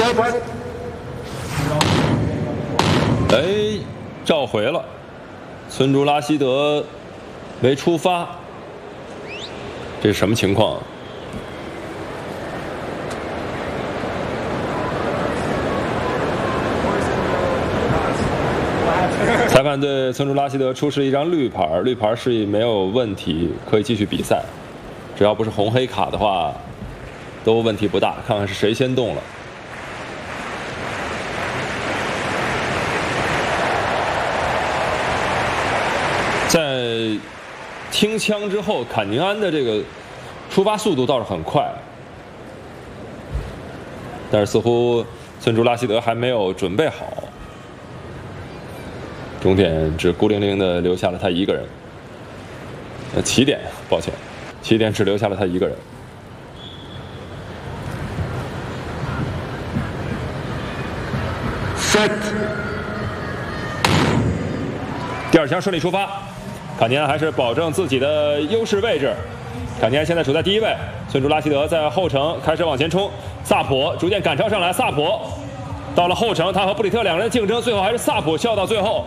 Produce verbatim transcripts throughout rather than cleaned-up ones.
哎，召回了，村竹拉希德没出发，这是什么情况？裁判对村竹拉希德出示一张绿牌，绿牌示意没有问题，可以继续比赛。只要不是红黑卡的话，都问题不大。看看是谁先动了。在听枪之后，坎宁安的这个出发速度倒是很快，但是似乎村竹拉希德还没有准备好。终点只孤零零的留下了他一个人。呃，起点，抱歉，起点只留下了他一个人。 Set。 第二枪顺利出发，坎尼安还是保证自己的优势位置。坎尼安现在处在第一位，村竹拉希德在后程开始往前冲，萨普逐渐赶超上来，萨普到了后程，他和布里特两人的竞争，最后还是萨普笑到最后。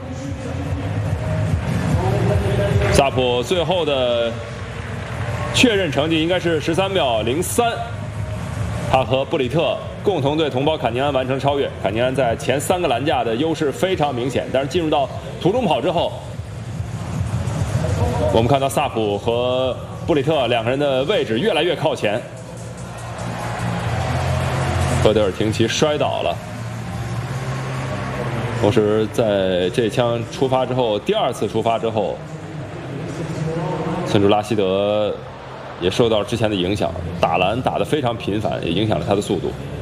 萨普最后的确认成绩应该是十三秒零三，他和布里特共同对同胞坎尼安完成超越。坎尼安在前三个栏架的优势非常明显，但是进入到途中跑之后，我们看到萨普和布里特两个人的位置越来越靠前。赫德尔廷奇摔倒了，同时在这枪出发之后，第二次出发之后，村竹拉希德也受到了之前的影响，打篮打得非常频繁，也影响了他的速度。